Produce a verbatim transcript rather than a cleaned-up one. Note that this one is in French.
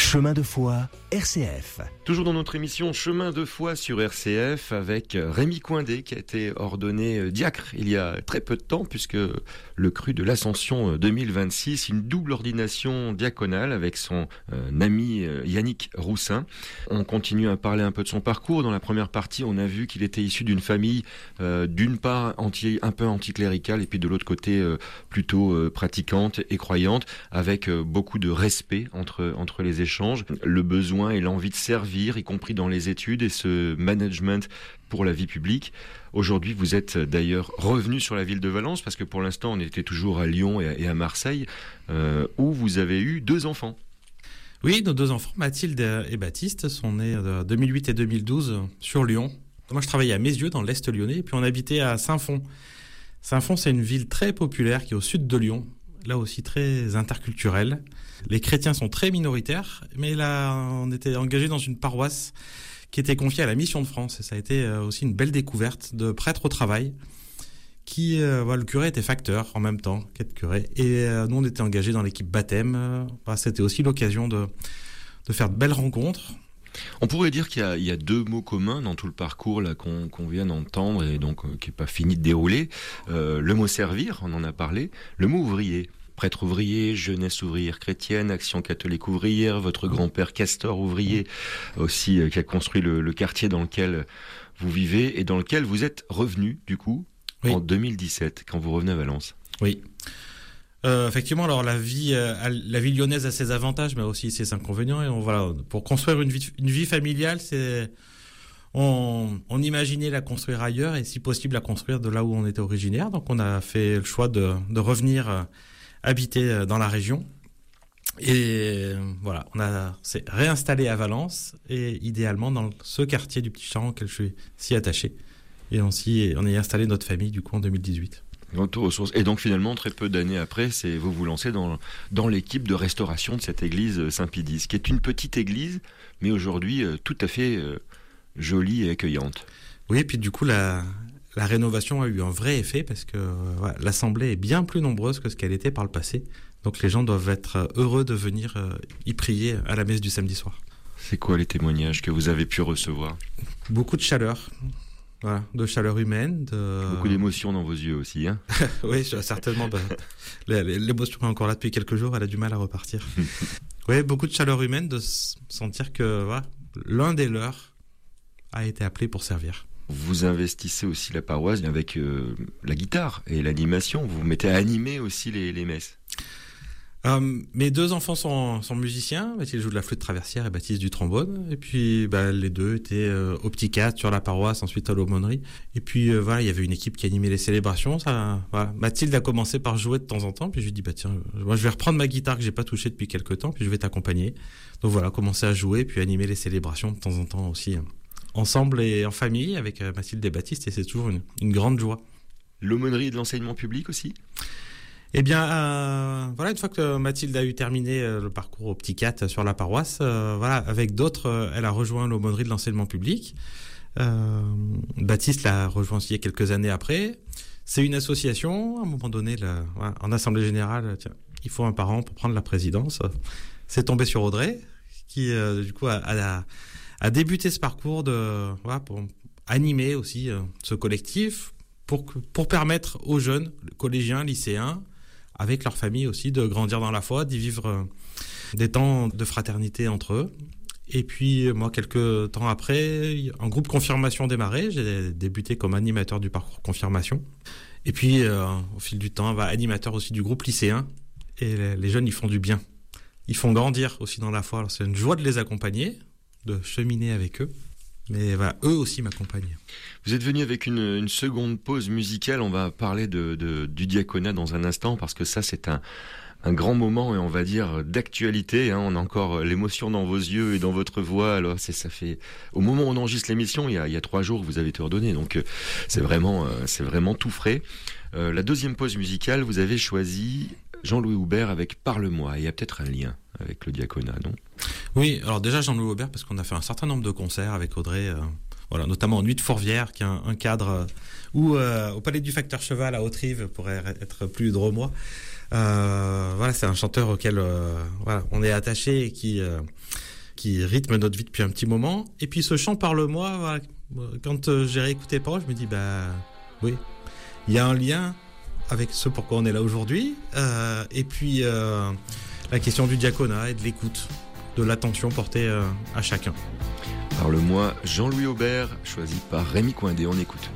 Chemin de foi, R C F. Toujours dans notre émission Chemin de foi sur R C F avec Rémi Coindé qui a été ordonné diacre il y a très peu de temps puisque le cru de l'Ascension deux mille vingt-six, une double ordination diaconale avec son euh, ami euh, Yannick Roussin. On continue à parler un peu de son parcours. Dans la première partie, on a vu qu'il était issu d'une famille euh, d'une part anti, un peu anticléricale et puis de l'autre côté euh, plutôt euh, pratiquante et croyante avec euh, beaucoup de respect entre, entre les échanges, le besoin et l'envie de servir, y compris dans les études et ce management pour la vie publique. Aujourd'hui, vous êtes d'ailleurs revenu sur la ville de Valence parce que pour l'instant, on était toujours à Lyon et à Marseille, euh, où vous avez eu deux enfants. Oui, nos deux enfants, Mathilde et Baptiste, sont nés en deux mille huit et deux mille douze sur Lyon. Moi, je travaillais à Meyzieux, dans l'Est lyonnais, et puis on habitait à Saint-Fond. Saint-Fond, c'est une ville très populaire qui est au sud de Lyon, là aussi très interculturelle. Les chrétiens sont très minoritaires, mais là, on était engagés dans une paroisse qui était confiée à la Mission de France. Et ça a été aussi une belle découverte de prêtre au travail, qui, euh, voilà, le curé était facteur en même temps qu'être curé. Et euh, nous, on était engagés dans l'équipe baptême. Euh, bah, c'était aussi l'occasion de, de faire de belles rencontres. On pourrait dire qu'il y a, il y a deux mots communs dans tout le parcours là qu'on, qu'on vient d'entendre et donc euh, qui n'est pas fini de dérouler. Euh, le mot servir, on en a parlé. Le mot ouvrier. Prêtre ouvrier, jeunesse ouvrière chrétienne, action catholique ouvrière, votre grand-père Castor ouvrier aussi euh, qui a construit le, le quartier dans lequel vous vivez et dans lequel vous êtes revenu du coup oui. en deux mille dix-sept quand vous revenez à Valence. Oui. Euh, effectivement, alors la vie, euh, la vie lyonnaise a ses avantages, mais aussi ses inconvénients. Et on, voilà, pour construire une vie, une vie familiale, c'est on, on imaginait la construire ailleurs et si possible la construire de là où on était originaire. Donc on a fait le choix de, de revenir euh, habiter dans la région. Et voilà, on a s'est réinstallé à Valence et idéalement dans ce quartier du Petit Champ auquel je suis si attaché. Et on s'y, on y a installé notre famille du coup en deux mille dix-huit. Retour aux sources. Et donc finalement, très peu d'années après, c'est vous vous lancez dans, dans l'équipe de restauration de cette église Saint-Pédis, qui est une petite église, mais aujourd'hui euh, tout à fait euh, jolie et accueillante. Oui, et puis du coup, la, la rénovation a eu un vrai effet parce que euh, voilà, l'assemblée est bien plus nombreuse que ce qu'elle était par le passé. Donc les gens doivent être heureux de venir euh, y prier à la messe du samedi soir. C'est quoi les témoignages que vous avez pu recevoir ? Beaucoup de chaleur. Voilà, de chaleur humaine. De... Beaucoup d'émotions dans vos yeux aussi, hein ? Oui, certainement. Bah, l'émotion est encore là depuis quelques jours, elle a du mal à repartir. Oui, beaucoup de chaleur humaine, de sentir que voilà, l'un des leurs a été appelé pour servir. Vous investissez aussi la paroisse avec euh, la guitare et l'animation. Vous vous mettez à animer aussi les, les messes. Euh, mes deux enfants sont, sont musiciens. Mathilde joue de la flûte traversière et Baptiste du trombone. Et puis bah, les deux étaient euh, au petit quatre sur la paroisse, ensuite à l'aumônerie. Et puis euh, voilà, il y avait une équipe qui animait les célébrations. Ça, voilà. Mathilde a commencé par jouer de temps en temps. Puis je lui ai dit bah tiens, moi je vais reprendre ma guitare que j'ai pas touchée depuis quelques temps. Puis je vais t'accompagner. Donc voilà, commencer à jouer puis animer les célébrations de temps en temps aussi, hein, ensemble et en famille avec euh, Mathilde et Baptiste. Et c'est toujours une, une grande joie. L'aumônerie et de l'enseignement public aussi ? Eh bien, euh, voilà, une fois que Mathilde a eu terminé euh, le parcours au petit quatre sur la paroisse, euh, voilà, avec d'autres, euh, elle a rejoint l'aumônerie de l'enseignement public. Euh, Baptiste l'a rejoint aussi il y a quelques années après. C'est une association. À un moment donné, la, voilà, en assemblée générale, tiens, il faut un parent pour prendre la présidence. C'est tombé sur Audrey, qui euh, du coup a, a, a débuté ce parcours de, voilà, pour animer aussi euh, ce collectif, pour pour permettre aux jeunes, collégiens, lycéens, avec leur famille aussi, de grandir dans la foi, d'y vivre des temps de fraternité entre eux. Et puis, moi, quelques temps après, un groupe confirmation démarré. J'ai débuté comme animateur du parcours confirmation. Et puis, euh, au fil du temps, bah, animateur aussi du groupe lycéen. Et les, les jeunes, ils font du bien. Ils font grandir aussi dans la foi. Alors, c'est une joie de les accompagner, de cheminer avec eux. Mais voilà, eux aussi m'accompagnent. Vous êtes venu avec une, une seconde pause musicale. On va parler de, de, du diaconat dans un instant parce que ça, c'est un, un grand moment et on va dire d'actualité. Hein. On a encore l'émotion dans vos yeux et dans votre voix. Alors, c'est, ça fait au moment où on enregistre l'émission, il y a, il y a trois jours, vous avez été ordonné. Donc, c'est vraiment, c'est vraiment tout frais. Euh, la deuxième pause musicale, vous avez choisi Jean-Louis Houbert avec Parle-moi. Il y a peut-être un lien avec le diaconat, non ? Oui, alors déjà Jean-Louis Houbert, parce qu'on a fait un certain nombre de concerts avec Audrey, euh, voilà, notamment en Nuit de Fourvière, qui est un, un cadre, euh, ou euh, au Palais du Facteur Cheval à Haute-Rive, pour être plus drômois. Euh, voilà, c'est un chanteur auquel euh, voilà, on est attaché et qui euh, qui rythme notre vie depuis un petit moment. Et puis ce chant Parle-moi, voilà, quand euh, j'ai réécouté les paroles, je me dis bah oui, il y a un lien avec ce pourquoi on est là aujourd'hui. Euh, et puis euh, la question du diaconat et de l'écoute, de l'attention portée euh, à chacun. Parle-moi, Jean-Louis Aubert, choisi par Rémi Coindé, on écoute.